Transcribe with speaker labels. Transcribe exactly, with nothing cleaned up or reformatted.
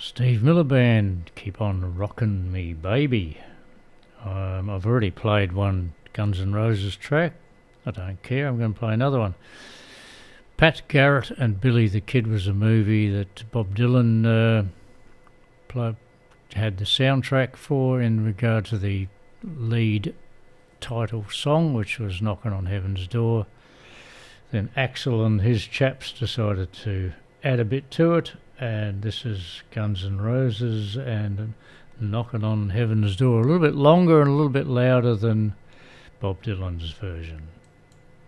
Speaker 1: Steve Miller Band, Keep On Rockin' Me Baby. Um, I've already played one Guns N' Roses track. I don't care, I'm going to play another one. Pat Garrett and Billy the Kid was a movie that Bob Dylan uh, play, had the soundtrack for in regard to the lead title song, which was Knocking on Heaven's Door. Then Axl and his chaps decided to add a bit to it, and this is Guns N' Roses and Knocking on Heaven's Door. A little bit longer and a little bit louder than Bob Dylan's version.